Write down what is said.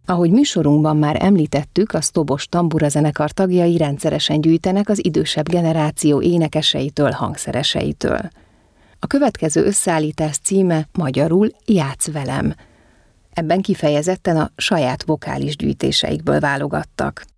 Ahogy műsorunkban már említettük, a Sztobos Tambura zenekar tagjai rendszeresen gyűjtenek az idősebb generáció énekeseitől, hangszereseitől. A következő összeállítás címe magyarul Játsz velem. Ebben kifejezetten a saját vokális gyűjtéseikből válogattak.